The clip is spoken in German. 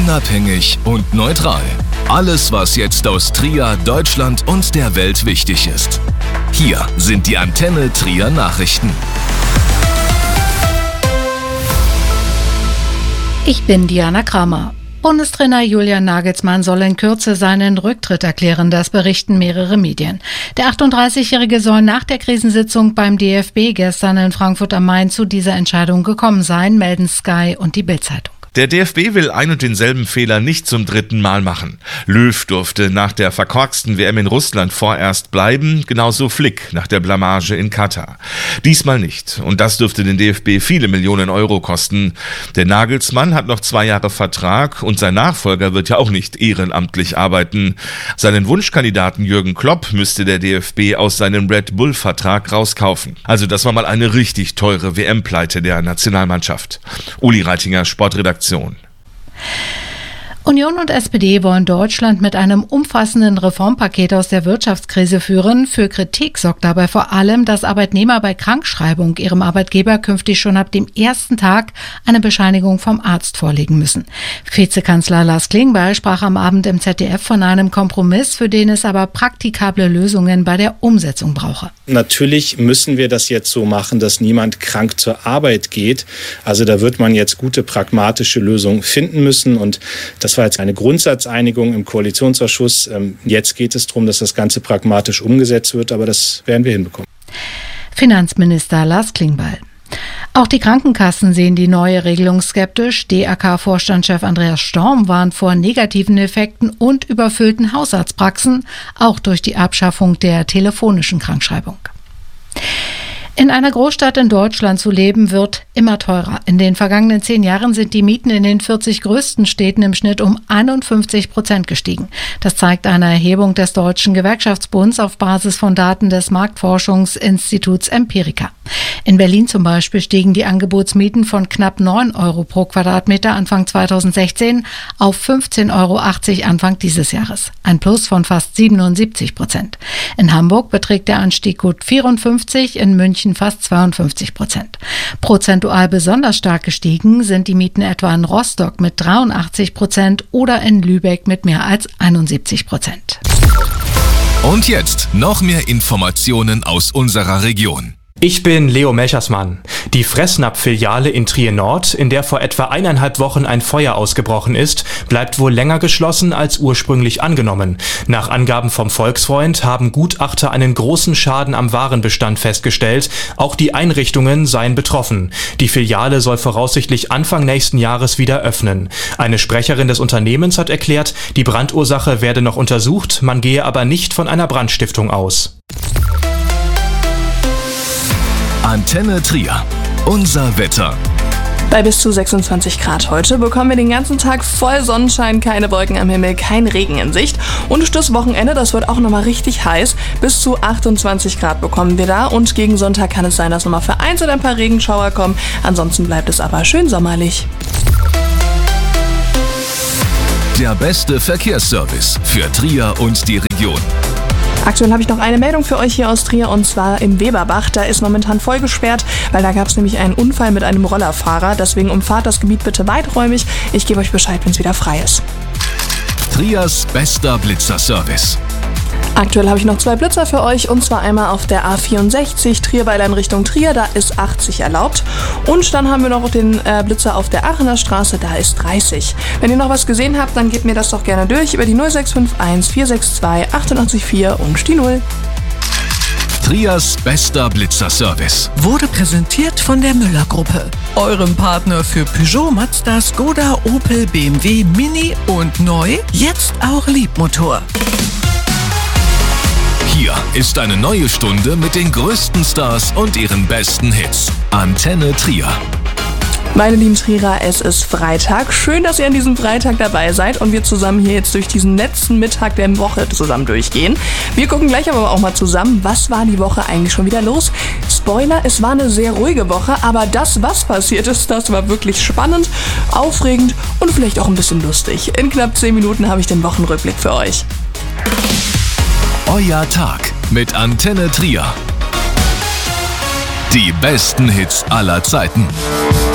unabhängig und neutral. Alles, was jetzt aus Trier, Deutschland und der Welt wichtig ist. Hier sind die Antenne Trier Nachrichten. Ich bin Diana Kramer. Bundestrainer Julian Nagelsmann soll in Kürze seinen Rücktritt erklären, das berichten mehrere Medien. Der 38-Jährige soll nach der Krisensitzung beim DFB gestern in Frankfurt am Main zu dieser Entscheidung gekommen sein, melden Sky und die Bild-Zeitung. Der DFB will ein und denselben Fehler nicht zum dritten Mal machen. Löw durfte nach der verkorksten WM in Russland vorerst bleiben, genauso Flick nach der Blamage in Katar. Diesmal nicht. Und das dürfte den DFB viele Millionen Euro kosten. Der Nagelsmann hat noch 2 Jahre Vertrag und sein Nachfolger wird ja auch nicht ehrenamtlich arbeiten. Seinen Wunschkandidaten Jürgen Klopp müsste der DFB aus seinem Red Bull-Vertrag rauskaufen. Also das war mal eine richtig teure WM-Pleite der Nationalmannschaft. Uli Reitinger, Sportredaktion. Union und SPD wollen Deutschland mit einem umfassenden Reformpaket aus der Wirtschaftskrise führen. Für Kritik sorgt dabei vor allem, dass Arbeitnehmer bei Krankschreibung ihrem Arbeitgeber künftig schon ab dem ersten Tag eine Bescheinigung vom Arzt vorlegen müssen. Vizekanzler Lars Klingbeil sprach am Abend im ZDF von einem Kompromiss, für den es aber praktikable Lösungen bei der Umsetzung brauche. Natürlich müssen wir das jetzt so machen, dass niemand krank zur Arbeit geht. Also da wird man jetzt gute pragmatische Lösungen finden müssen, und das war jetzt eine Grundsatzeinigung im Koalitionsausschuss. Jetzt geht es darum, dass das Ganze pragmatisch umgesetzt wird, aber das werden wir hinbekommen. Finanzminister Lars Klingbeil. Auch die Krankenkassen sehen die neue Regelung skeptisch. DAK-Vorstandschef Andreas Storm warnt vor negativen Effekten und überfüllten Hausarztpraxen, auch durch die Abschaffung der telefonischen Krankschreibung. In einer Großstadt in Deutschland zu leben, wird immer teurer. In den vergangenen 10 Jahren sind die Mieten in den 40 größten Städten im Schnitt um 51% gestiegen. Das zeigt eine Erhebung des Deutschen Gewerkschaftsbunds auf Basis von Daten des Marktforschungsinstituts Empirica. In Berlin zum Beispiel stiegen die Angebotsmieten von knapp 9 Euro pro Quadratmeter Anfang 2016 auf 15,80 Euro Anfang dieses Jahres. Ein Plus von fast 77%. In Hamburg beträgt der Anstieg gut 54%, in München fast 52%. Prozentual besonders stark gestiegen sind die Mieten etwa in Rostock mit 83% oder in Lübeck mit mehr als 71%. Und jetzt noch mehr Informationen aus unserer Region. Ich bin Leo Melchersmann. Die Fressnapf-Filiale in Trier Nord, in der vor etwa 1,5 Wochen ein Feuer ausgebrochen ist, bleibt wohl länger geschlossen als ursprünglich angenommen. Nach Angaben vom Volksfreund haben Gutachter einen großen Schaden am Warenbestand festgestellt. Auch die Einrichtungen seien betroffen. Die Filiale soll voraussichtlich Anfang nächsten Jahres wieder öffnen. Eine Sprecherin des Unternehmens hat erklärt, die Brandursache werde noch untersucht, man gehe aber nicht von einer Brandstiftung aus. Antenne Trier. Unser Wetter. Bei bis zu 26 Grad heute bekommen wir den ganzen Tag voll Sonnenschein, keine Wolken am Himmel, kein Regen in Sicht. Und das Wochenende, das wird auch nochmal richtig heiß. Bis zu 28 Grad bekommen wir da. Und gegen Sonntag kann es sein, dass nochmal vereinzelt ein paar Regenschauer kommen. Ansonsten bleibt es aber schön sommerlich. Der beste Verkehrsservice für Trier und die Region. Aktuell habe ich noch eine Meldung für euch hier aus Trier, und zwar im Weberbach. Da ist momentan voll gesperrt, weil da gab es nämlich einen Unfall mit einem Rollerfahrer. Deswegen umfahrt das Gebiet bitte weiträumig. Ich gebe euch Bescheid, wenn es wieder frei ist. Triers bester Blitzerservice. Aktuell habe ich noch 2 Blitzer für euch, und zwar einmal auf der A64 Trierweiler in Richtung Trier, da ist 80 erlaubt. Und dann haben wir noch den Blitzer auf der Aachener Straße, da ist 30. Wenn ihr noch was gesehen habt, dann gebt mir das doch gerne durch über die 0651 462 884 und die 0. Triers bester Blitzerservice wurde präsentiert von der Müller-Gruppe, eurem Partner für Peugeot, Mazda, Skoda, Opel, BMW, Mini und neu, jetzt auch Liebmotor. Hier ist eine neue Stunde mit den größten Stars und ihren besten Hits. Antenne Trier. Meine lieben Trierer, es ist Freitag. Schön, dass ihr an diesem Freitag dabei seid und wir zusammen hier jetzt durch diesen letzten Mittag der Woche zusammen durchgehen. Wir gucken gleich aber auch mal zusammen, was war die Woche eigentlich schon wieder los. Spoiler, es war eine sehr ruhige Woche, aber das, was passiert ist, das war wirklich spannend, aufregend und vielleicht auch ein bisschen lustig. In knapp 10 Minuten habe ich den Wochenrückblick für euch. Euer Tag mit Antenne Trier. Die besten Hits aller Zeiten.